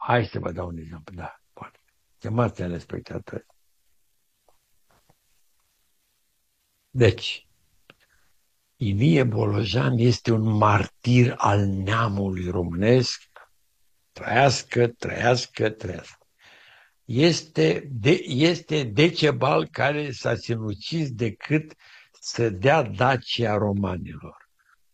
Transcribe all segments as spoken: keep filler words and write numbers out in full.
Hai să vă dau un exemplu, da. Bun. Stimați telespectatori. Deci, Ilie Bolojan este un martir al neamului românesc. Trăiască, trăiască, trăiască. Este, de, este Decebal care s-a sinucis decât să dea Dacia romanilor.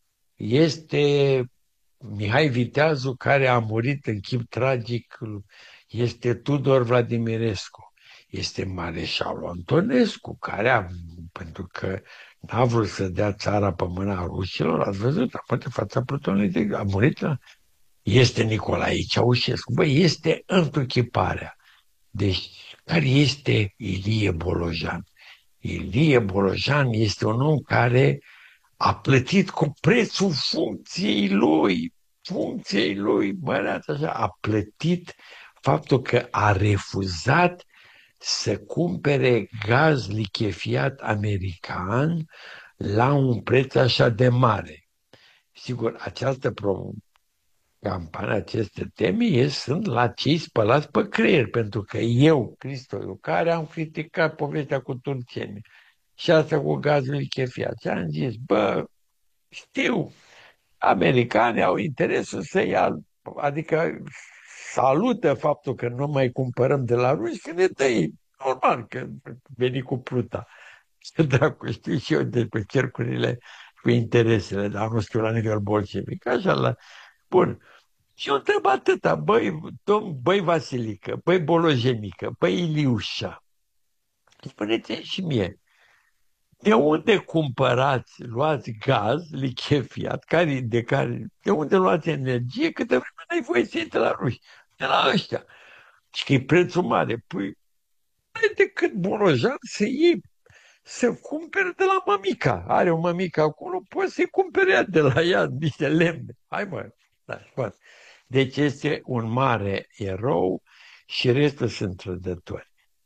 Este Mihai Viteazu care a murit în chip tragic. Este Tudor Vladimirescu. Este Mareșalul Antonescu care a, pentru că n-a vrut să dea țara pe mâna rușilor, ați văzut, a murit în fața Plutonului, a murit la... Este Nicolae Ceaușescu. Băi, este întruchiparea. Deci, care este Ilie Bolojan? Ilie Bolojan este un om care a plătit cu prețul funcției lui, funcției lui, băiați așa, a plătit faptul că a refuzat să cumpere gaz lichefiat american la un preț așa de mare. Sigur, această campania, aceste teme sunt la cei spălați pe creier, pentru că eu, Cristoiu, care am criticat povestea cu turcenii și asta cu gazul lichefiat, și am zis, bă, știu, americanii au interesul să ia, adică salută faptul că nu mai cumpărăm de la ruși, că ne dă ei, normal, că veni cu pluta. Ce dracu, știu și eu despre cercurile cu interesele, dar nu știu la nivel bolșevic, așa la... Bun. Și eu întreb atâta, băi, domn, băi Vasilică, băi Bolojenică, băi Iliușa, spuneți-mi și mie, de unde cumpărați, luați gaz lichefiat, care, de, care, de unde luați energie, câtă vreme n-ai voie să iei de la ruși, de la ăștia. Și că e prețul mare. Păi, n-ai decât Bolojan să iei, să cumperi de la mămica. Are o mămică acolo, poți să-i cumpere de la ea niște lemne. Hai mă, da, poate. Deci este un mare erou și restul sunt trădători.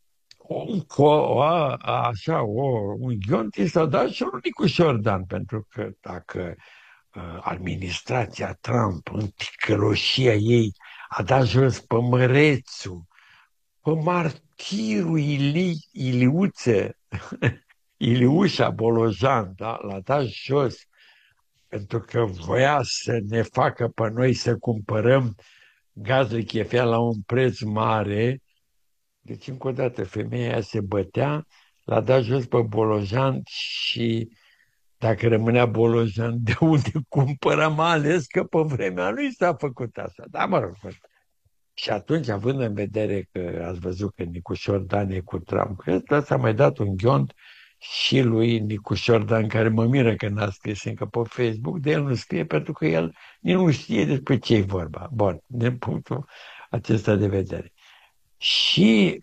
O, o, a, așa, o, un ghiont i s-a dat și lui Nicu Șordan, pentru că dacă uh, administrația Trump, în ticăloșia ei, a dat jos pe Mărețu, pe martirul Ili, Iliuță, Iliușa Bolojan, da? L-a dat jos, pentru că voia să ne facă pe noi să cumpărăm gaz lichefiat la un preț mare. Deci, încă o dată, femeia aia se bătea, l-a dat jos pe Bolojan și dacă rămânea Bolojan, de unde cumpăra, mai ales că pe vremea lui s-a făcut asta. Da, mă rog. Și atunci, având în vedere că ați văzut că Nicu Șordan e cu Trump, ăsta s-a mai dat un ghiont și lui Nicu Șordan, care mă miră că n-a scris încă pe Facebook, de el nu scrie pentru că el nici nu știe despre ce e vorba. Bun, din punctul acesta de vedere. Și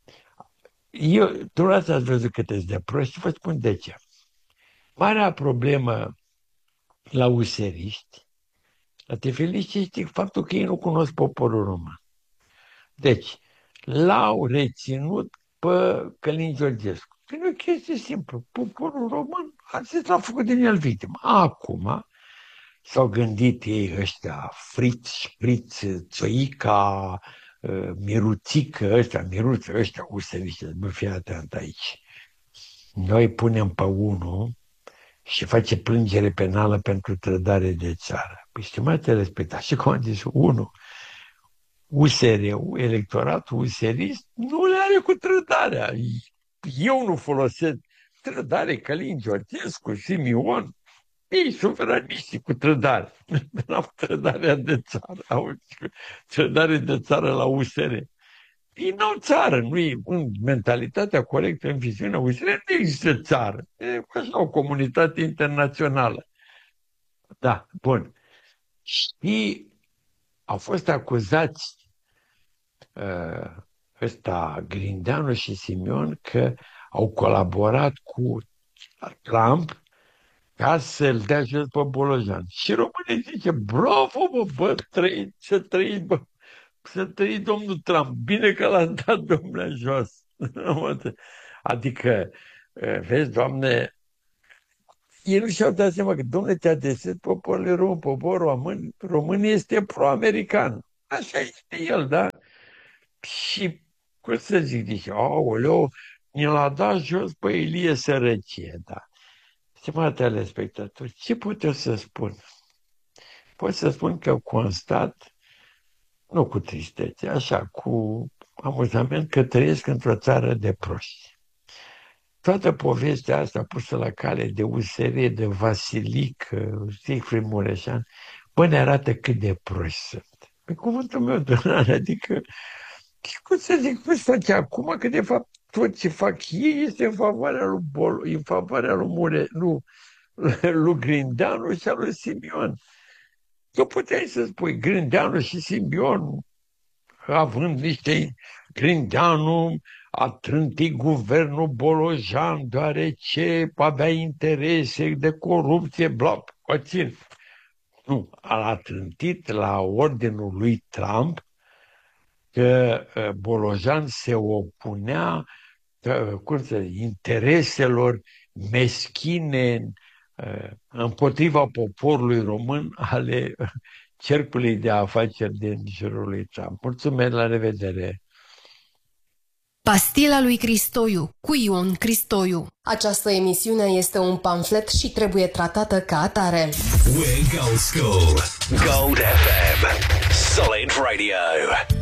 eu, dumneavoastră ați văzut cât de proști și vă spun de ce. Marea problemă la useriști, la tefiliști, este faptul că ei nu cunosc poporul român. Deci, l-au reținut pe Călin Georgescu. Prin o chestie simplă. Poporul român a zis, l-a făcut din el victimă. Acum s-au gândit ei ăștia, Fritz, Spritz, Țoica, Miruțică, ăștia, Miruță, ăștia, useriști, nu fii atent aici. Noi punem pe unul și face plângere penală pentru trădare de țară. Păi stimați respectați, și cum am zis, unul, U S R-ul, electoratul userist, nu le are cu trădarea. Eu nu folosesc trădare, Călin Georgescu, Simion, ei suveraniști cu trădare. N-au trădarea de țară, au trădare de țară la U S R. Ei n-au țară, nu e în mentalitatea corectă, în viziunea U S R, nu există țară. E așa o comunitate internațională. Da, bun. Și au fost acuzați uh, ăsta Grindeanu și Simion că au colaborat cu Trump ca să-l dea jos pe Bolojan. Și românii zice, bravo, bă, bă, trăi, să trăiți, bă, să trăiți domnul Trump, bine că l-a dat domnule jos. Adică, vezi, Doamne, ei nu și-au dat seama că, domnule, te-a deset poporul român, poporul român, român este pro-american. Așa este el, da? Și, cum să zic, zice, aoleu, ne l-a dat jos pe Ilie Sărăcie, da. Stimați telespectatori, ce pot eu să spun? Pot să spun că constat, nu cu tristețe, așa, cu amuzament, că trăiesc într-o țară de proști. Toată povestea asta pusă la cale de U S R, de Vasilic, Siegfried Mureșan, bă, ne arată cât de proști sunt. Pe cuvântul meu de onoare, adică, cum să zic, cum să face acum, că de fapt tot ce fac ei este în favoarea lui Bol, în favoarea lui Mure, nu, lui Grindeanu și a lui Simion. Că puteai să spui Grindeanu și Simion, având niște Grindeanu a trântit guvernul Bolojan deoarece avea interese de corupție, bla, puțin. Nu, a trântit la ordinul lui Trump că Bolojan se opunea cum să zic, intereselor meschine împotriva poporului român ale cercului de afaceri din jurul lui Trump. Mulțumesc, la revedere! Pastila lui Cristoiu, cu Ion Cristoiu. Această emisiune este un pamflet și trebuie tratată ca atare. We're Gold School. Gold F M. Solid Radio.